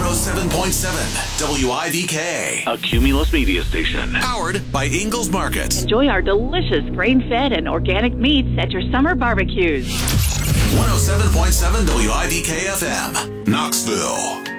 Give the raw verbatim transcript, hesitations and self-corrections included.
oh seven point seven W I V K. A Cumulus media station. Powered by Ingalls Market. Enjoy our delicious grain-fed and organic meats at your summer barbecues. one oh seven point seven W I V K F M, Knoxville.